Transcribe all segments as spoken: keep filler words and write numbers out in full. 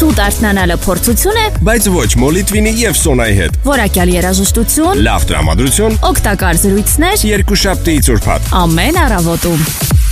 Շուտ արթնանալը փորձություն է, բայց ոչ մոլիտվինի եւ սոնայի հետ։ Որակյալ երաժշտություն, լավ տրամադրություն, օգտակար զրույցներ, երկուշաբթիից ուրբաթ։ ամեն առավոտում։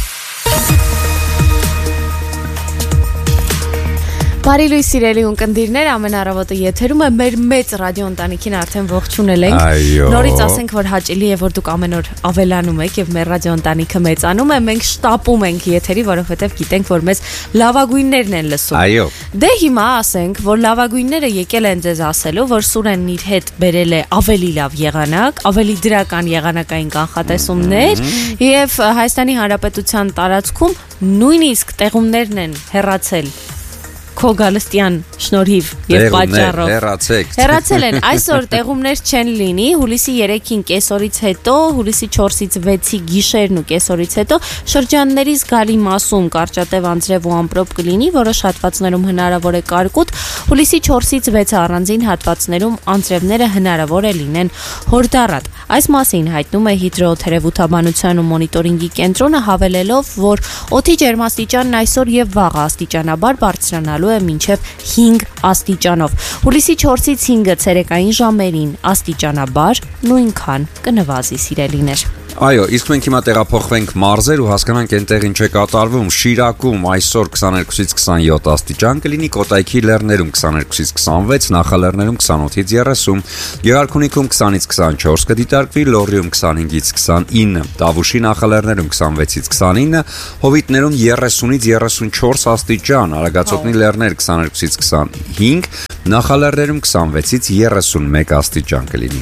Բարի լույս սիրելի ունկնդիրներ, ամեն առավոտը եթերում է մեր մեծ ռադիո ընտանիքին արդեն ողջունել ենք։ Նորից ասենք, որ հաճելի է, որ դուք ամեն օր ավելանում եք եւ մեր ռադիո ընտանիքը մեծանում է։ Մենք շտապում ենք եթերի, որովհետեւ գիտենք, որ մեզ լավագույններն են լսում։ Այո։ Դե հիմա ասենք, որ լավագույնները եկել են ձեզ ասելու, որ Սուրենն իր հետ բերել է ավելի լավ եղանակ, ավելի դրական եղանակային կանխատեսումներ եւ Հայաստանի Հանրապետության տարածքում նույնիսկ տեղումներն են հեռացել քո գալստյան շնորհիվ եւ պատճառով հեռացեք հեռացել են այսօր տեղումներ չեն լինի հուլիսի երեքին կեսօրից հետո հուլիսի չորսից վեցի գիշերն ու կեսօրից հետո շրջանների զգալի մասում կարճատև անձրև ու ամպրոպ կլինի որոշ հատվածներում հնարավոր է կարկուտ հուլիսի չորսից վեցը առանձին հատվածներում անձրևները հնարավոր է լինեն հորդառատ այս մասին հայտնում է հիդրոթերապևտաբանության ու մոնիտորինգի կենտրոնը հավելելով որ օդի ջերմաստիճանն այսօր եւ վաղը աստիճանաբար բարձրանալու է մինչև հինգ աստիճանով։ Հուլիսի չորսից հինգը ցերեկային ժամերին աստիճանաբար նույնքան կնվազի սիրելիներ։ Այո, իսկ մենք հիմա տեղափոխվենք մարզեր ու հասկանանք այնտեղ ինչ է կատարվում։ Շիրակում այսօր քսաներկուից քսանյոթ աստիճան կլինի, Կոտայքի լեռներում քսաներկուից քսանվեց, Նախալեռներում քսանութից երեսուն, Գեղարքունիքում քսանից քսանչորս կդիտարկվի, Լոռիում քսանհինգից քսանինը, Տավուշի Նախալեռներում քսանվեցից քսանինը, Հովիտներում երեսունից երեսունչորս աստիճան, Արագածոտնի լեռներ քսաներկուից քսանհինգ, Նախալեռներում քսանվեցից երեսունմեկ աստիճան կլինի։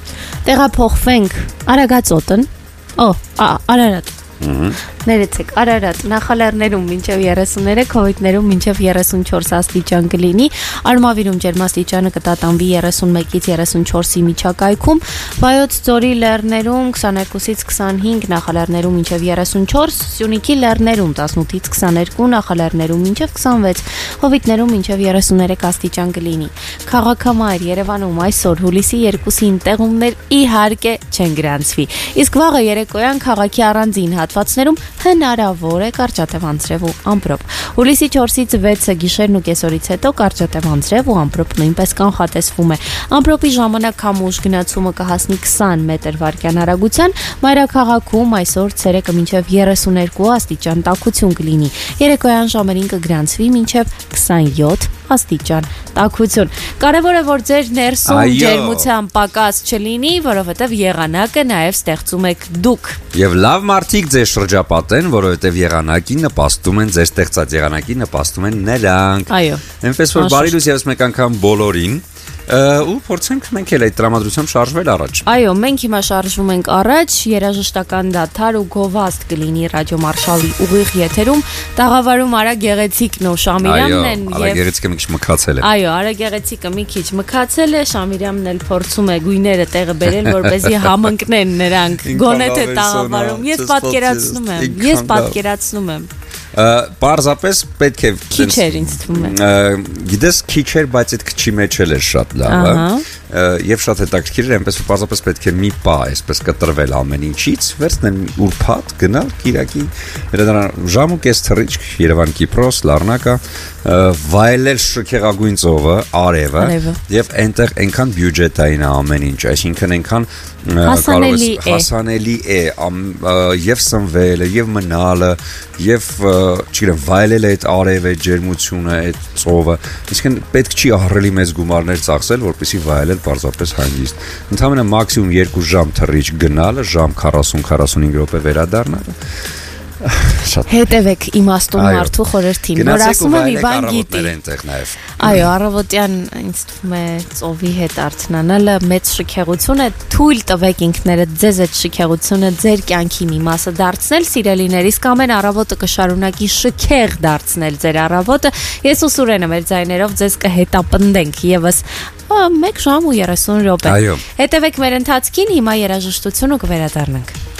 Տեղափոխվենք Արագածոտն, օ, Արարատ։ Ներեցեք, Արարատ, Նախալեռներում մինչև երեսուններեք, Հովիտներում մինչև երեսունչորս աստիճան կլինի, Արմավիրում ջերմաստիճանը կտատանվի երեսունմեկից երեսունչորսի միջակայքում, Վայոց ձորի լեռներում քսաներկուից քսանհինգ, Նախալեռներում մինչև երեսունչորս, Սյունիքի լեռներում տասնութից քսաներկու, Նախալեռներում մինչև քսանվեց, Հովիտներում մինչև երեսուներեք աստիճան կլինի։ Քաղաքամայր Երևանում այսօր հուլիսի երկուսին տեղումներ իհարկե չեն գրանցվի։ Իսկ վաղը երեկոյան քաղաքի առանձին հատվածներում հնարավոր է կարճատև անձրև ու ամպրոպ։ Հուլիսի չորսից վեցը գիշերն ու կեսօրից հետո կարճատև անձրև ու ամպրոպ նույնպես կանխատեսվում է։ Ամպրոպի ժամանակ քամուշ գնացումը կհասնի քսան մետր վարկյան արագության, մայրաքաղաքում այսօր ցերեկը մինչև երեսուներկու աստիճան տաքություն կլինի։ Երեկոյան ժամերին կգրանցվի մինչև քսանյոթ աստիճան տաքություն։ Կարևոր է որ ձեր ներսում ջերմության պակաս չլինի, որովհետև եղանակը նաև ստեղծում եք դուք։ Եվ լավ մարդիկ ձեր շրջապատեն, որովհետև եղանակի նպաստում են, ձեր ստեղծած եղանակի նպաստում են նրանք։ Այո։ Այնպես որ բարի լույս եւս մեկ անգամ բոլորին ու փորձենք մենք էլ այդ տրամադրությամբ շարժվել առաջ։ Այո, մենք հիմա շարժվում ենք առաջ, երաժշտական դադար ու գովազդ կլինի ռադիո Մարշալի ուղիղ եթերում, տաղավարում Արա Գեղեցիկն ու Շամիրյանն են եւ Արա Գեղեցիկը մի քիչ մքացել է։ Այո, Արա Գեղեցիկը մի քիչ մքացել է, Շամիրյանն էլ փորձում է գույները տեղը բերել, որպեսզի համընկնեն նրանք գոնե թե տաղավարում։ Ես պատկերացնում եմ, ես պատկերացնում եմ։ Պարզապես պետք է քիչ էր ինձ թվում է։ Գիտես քիչ էր, բայց այդ քչի մեջ էլ էր շատ լավ, եւ շատ հետաքրքիր էր, այնպես որ պարզապես պետք է մի պա այսպես կտրվել ամեն ինչից, վերցնել ուրփաթ, գնալ Կիրակի հրադարան ժամ ու կես թռիչք Երևան Կիպրոս, Լառնակա, վայելել շքեղագույն ծովը, արևը եւ այնտեղ այնքան բյուջետային է ամեն ինչ, այսինքն այնքան հասանելի է, հասանելի է եւ սնվելը եւ մնալը եւ չգիտեմ վայելել այդ արևը, ջերմությունը, այդ ծովը, այսինքն պետք չի ահռելի մեծ գումարներ ծախսել, որպեսզի վայելել պարզապես հանգիստ։ Ընդհանրապես մաքսիմում երկու ժամ թռիչ գնալը, ժամ քառասուն քառասունհինգ րոպե վերադառնալը։ Հետևեք իմաստուն մարդու խորհրդին, որ ասում եմ մի բան գիտի։ Այո, առավոտյան ինձ թվում է ծովի հետ արթնանալը մեծ շքեղություն է, թույլ տվեք ինքներդ ձեզ այդ շքեղությունը ձեր կյանքի մի մասը դարձնել, սիրելիներ, իսկ ամեն առավոտը կշարունակի շքեղ դարձնել ձեր առավոտը։ Ես ու Սուրենը մեր ձայներով ձեզ կհետապնդենք եւս մեկ ժամ ու երեսուն րոպե։ Հետևեք մեր ընթացքին, հիմա երաժշտություն ու կվերադառնանք։